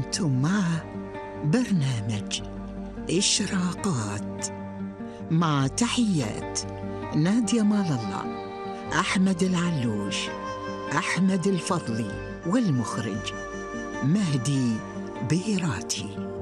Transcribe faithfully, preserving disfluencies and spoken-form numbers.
أنتم مع برنامج إشراقات، مع تحيات نادية مال الله، أحمد العلوش، أحمد الفضلي، والمخرج مهدي بيراتي.